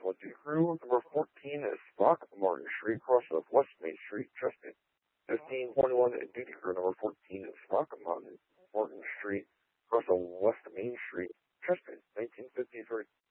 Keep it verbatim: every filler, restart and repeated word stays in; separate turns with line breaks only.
What Duty Crew. Number fourteen is Throckmorton Street, cross of West Main Street, Chester. fifteen twenty-one Duty Crew. Number fourteen is Throckmorton Street, cross of West Main Street, Chester. nineteen fifty-three.